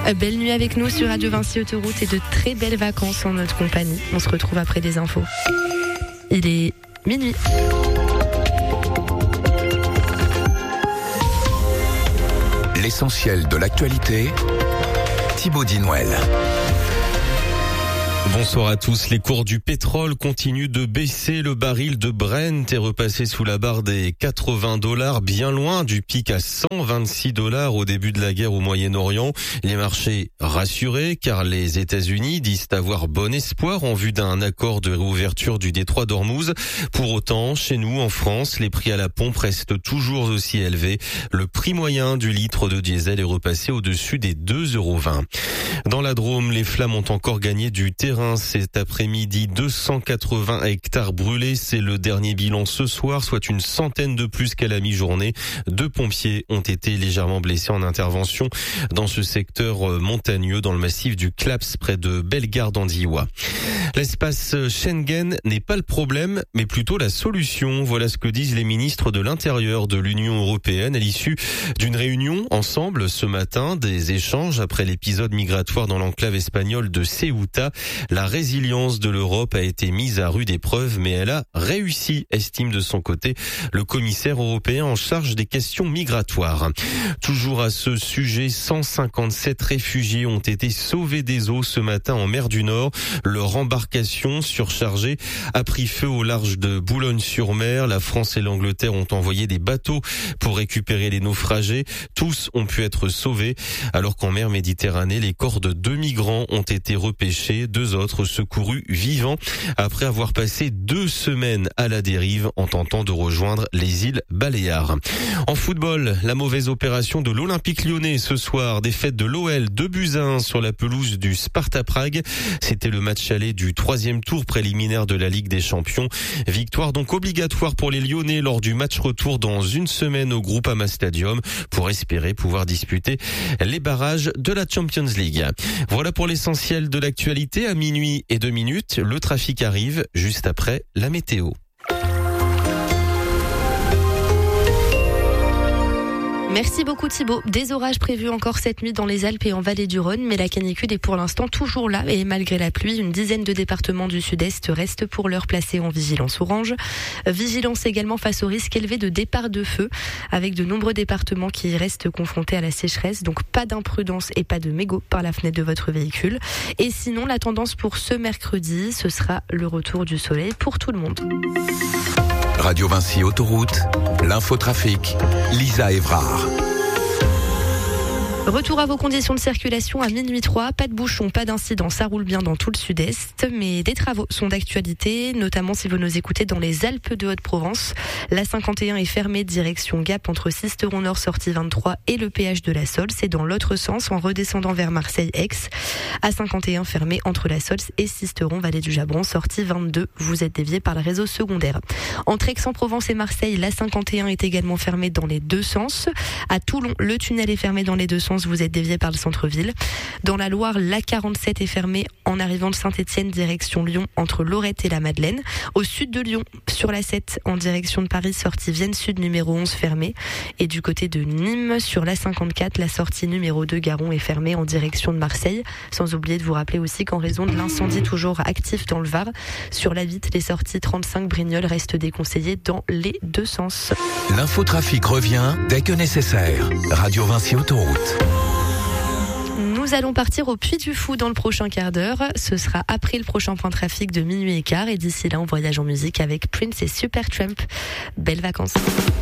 Belle nuit avec nous sur Radio Vinci Autoroute et de très belles vacances en notre compagnie. On se retrouve après des infos. Il est minuit. L'essentiel de l'actualité, Thibaut Dinouel. Bonsoir à tous. Les cours du pétrole continuent de baisser. Le baril de Brent est repassé sous la barre des $80, bien loin du pic à $126 au début de la guerre au Moyen-Orient. Les marchés rassurés car les États-Unis disent avoir bon espoir en vue d'un accord de réouverture du détroit d'Ormuz. Pour autant, chez nous, en France, les prix à la pompe restent toujours aussi élevés. Le prix moyen du litre de diesel est repassé au-dessus des €2,20. Dans la Drôme, les flammes ont encore gagné du terrain cet après-midi. 280 hectares brûlés, c'est le dernier bilan ce soir, soit une centaine de plus qu'à la mi-journée. 2 pompiers ont été légèrement blessés en intervention dans ce secteur montagneux dans le massif du Claps près de Bellegarde en Diois. L'espace Schengen n'est pas le problème, mais plutôt la solution. Voilà ce que disent les ministres de l'Intérieur de l'Union européenne à l'issue d'une réunion ensemble ce matin, des échanges après l'épisode migratoire dans l'enclave espagnole de Ceuta. La résilience de l'Europe a été mise à rude épreuve, mais elle a réussi, estime de son côté le commissaire européen en charge des questions migratoires. Toujours à ce sujet, 157 réfugiés ont été sauvés des eaux ce matin en mer du Nord. Leur embarcation surchargée a pris feu au large de Boulogne-sur-Mer. La France et l'Angleterre ont envoyé des bateaux pour récupérer les naufragés. Tous ont pu être sauvés, alors qu'en mer Méditerranée, les corps de 2 migrants ont été repêchés. 2 autres secourus vivants après avoir passé 2 semaines à la dérive en tentant de rejoindre les îles Baléares. En football, la mauvaise opération de l'Olympique Lyonnais ce soir. Défaite de l'OL 2-1 sur la pelouse du Sparta Prague. C'était le match aller du 3e tour préliminaire de la Ligue des Champions. Victoire donc obligatoire pour les Lyonnais lors du match retour dans une semaine au Groupama Stadium pour espérer pouvoir disputer les barrages de la Champions League. Voilà pour l'essentiel de l'actualité. À minuit et 2 minutes, le trafic arrive juste après la météo. Merci beaucoup Thibaut. Des orages prévus encore cette nuit dans les Alpes et en vallée du Rhône, mais la canicule est pour l'instant toujours là et malgré la pluie, une dizaine de départements du sud-est restent pour l'heure placés en vigilance orange. Vigilance également face au risque élevé de départ de feu, avec de nombreux départements qui restent confrontés à la sécheresse, donc pas d'imprudence et pas de mégots par la fenêtre de votre véhicule. Et sinon, la tendance pour ce mercredi, ce sera le retour du soleil pour tout le monde. Radio Vinci Autoroute, l'infotrafic, Lisa Évrard. Retour à vos conditions de circulation à minuit 3. Pas de bouchons, pas d'incidents, ça roule bien dans tout le sud-est. Mais des travaux sont d'actualité, notamment si vous nous écoutez dans les Alpes de Haute-Provence. La 51 est fermée direction Gap entre Sisteron Nord sortie 23 et le péage de la Sols. C'est dans l'autre sens en redescendant vers Marseille-Aix. A51 fermée entre la Sols et Sisteron, vallée du Jabron, sortie 22. Vous êtes dévié par le réseau secondaire. Entre Aix-en-Provence et Marseille, la 51 est également fermée dans les deux sens. À Toulon, le tunnel est fermé dans les deux sens. Vous êtes dévié par le centre-ville. Dans la Loire, la 47 est fermée en arrivant de Saint-Étienne direction Lyon entre Lorette et la Madeleine. Au sud de Lyon, sur la 7 en direction de Paris, sortie Vienne Sud numéro 11 fermée. Et du côté de Nîmes, sur la 54, la sortie numéro 2 Garon est fermée en direction de Marseille. Sans oublier de vous rappeler aussi qu'en raison de l'incendie toujours actif dans le Var, sur la Vitte, les sorties 35 Brignoles restent déconseillées dans les deux sens. L'infotrafic revient dès que nécessaire. Radio Vinci Autoroute. Nous allons partir au Puy du Fou dans le prochain quart d'heure. Ce sera après le prochain point trafic de minuit et quart. Et d'ici là, on voyage en musique avec Prince et Supertramp. Belles vacances.